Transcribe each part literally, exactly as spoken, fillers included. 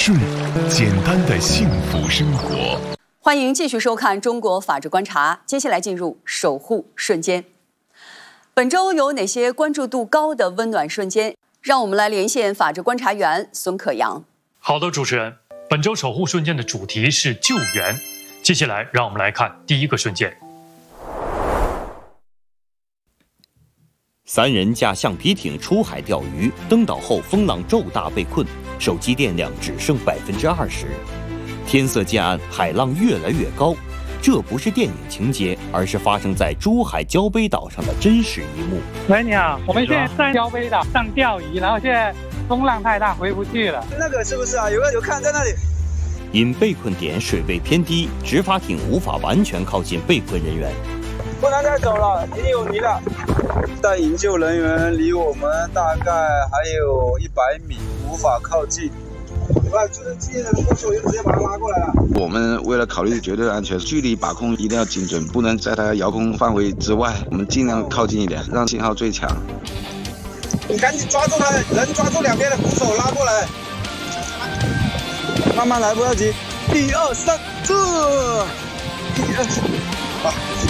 顺，简单的幸福生活。 欢迎继续收看《中国法治观察》，接下来进入守护瞬间。本周有哪些关注度高的温暖瞬间？让我们来连线法治观察员孙可阳。 好的，主持人，本周守护瞬间的主题是救援。接下来，让我们来看第一个瞬间。 三人驾橡皮艇出海钓鱼，登岛后风浪骤大被困，手机电量只剩百分之二十。天色渐暗，海浪越来越高。这不是电影情节，而是发生在珠海礁杯岛上的真实一幕。 喂，你好，我们现在在礁杯岛上钓鱼，然后现在风浪太大，回不去了。 那个是不是啊？有个有看在那里。 因被困点水位偏低，执法艇无法完全靠近被困人员。 不能再走了，已经有泥了。待营救人员离我们大概还有一百米，无法靠近。把就是接的扶手就直接把它拉过来了。 我们为了考虑绝对安全，距离把控一定要精准，不能在它遥控范围之外。我们尽量靠近一点，让信号最强。 你赶紧抓住他，人抓住两边的扶手拉过来。慢慢来，不要急。一二三，这，一二三，啊。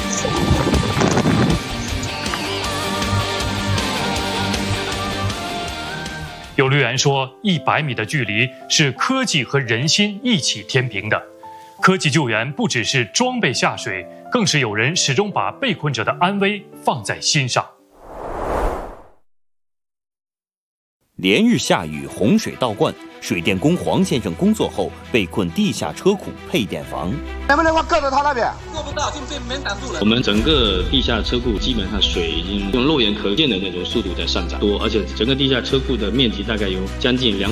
有留言说，一百米的距离是科技和人心一起天平的。科技救援不只是装备下水，更是有人始终把被困者的安危放在心上。 连日下雨，洪水倒灌，水电工黄先生工作后被困地下车库配电房。 能不能够够到他那边？ 够不到，就被门挡住了。我们整个地下车库基本上水已经用肉眼可见的那种速度在上涨多，而且整个地下车库的面积大概有将近两